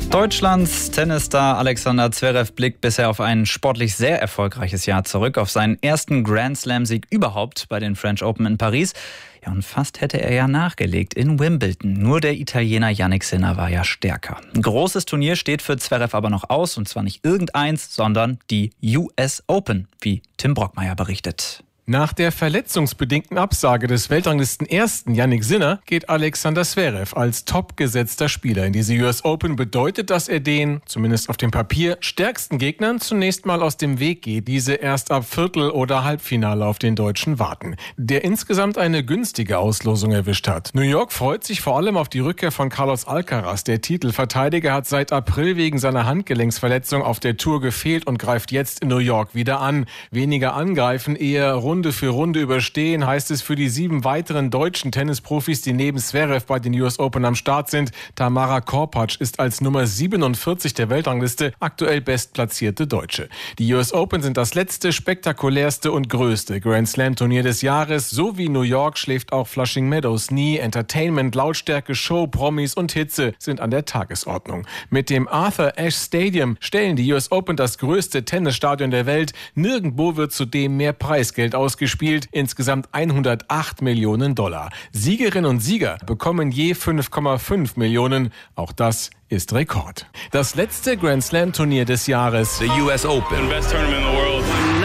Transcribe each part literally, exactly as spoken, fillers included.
Deutschlands Tennisstar Alexander Zverev blickt bisher auf ein sportlich sehr erfolgreiches Jahr zurück, auf seinen ersten Grand Slam-Sieg überhaupt bei den French Open in Paris. Ja, und fast hätte er ja nachgelegt in Wimbledon. Nur der Italiener Jannik Sinner war ja stärker. Ein großes Turnier steht für Zverev aber noch aus, und zwar nicht irgendeins, sondern die U S Open, wie Tim Brockmeier berichtet. Nach der verletzungsbedingten Absage des Weltranglisten-Ersten Jannik Sinner geht Alexander Zverev als topgesetzter Spieler in diese U S Open. Bedeutet, dass er den, zumindest auf dem Papier, stärksten Gegnern zunächst mal aus dem Weg geht, diese erst ab Viertel- oder Halbfinale auf den Deutschen warten, der insgesamt eine günstige Auslosung erwischt hat. New York freut sich vor allem auf die Rückkehr von Carlos Alcaraz. Der Titelverteidiger hat seit April wegen seiner Handgelenksverletzung auf der Tour gefehlt und greift jetzt in New York wieder an. Weniger angreifen, eher rund Runde für Runde überstehen, heißt es für die sieben weiteren deutschen Tennisprofis, die neben Zverev bei den U S Open am Start sind. Tamara Korpatsch ist als Nummer siebenundvierzig der Weltrangliste aktuell bestplatzierte Deutsche. Die U S Open sind das letzte, spektakulärste und größte Grand Slam Turnier des Jahres. So wie New York schläft auch Flushing Meadows nie. Entertainment, Lautstärke, Show, Promis und Hitze sind an der Tagesordnung. Mit dem Arthur Ashe Stadium stellen die U S Open das größte Tennisstadion der Welt. Nirgendwo wird zudem mehr Preisgeld ausgespielt. Insgesamt hundertacht Millionen Dollar. Siegerinnen und Sieger bekommen je fünf Komma fünf Millionen. Auch das ist Rekord. Das letzte Grand Slam Turnier des Jahres. The U S Open. The best tournament in the world.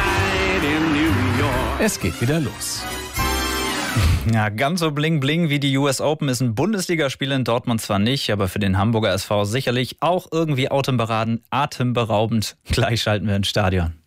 Es geht wieder los. Ja, ganz so bling bling wie die U S Open ist ein Bundesligaspiel in Dortmund zwar nicht, aber für den Hamburger S V sicherlich auch irgendwie atemberaubend. Gleich schalten wir ins Stadion.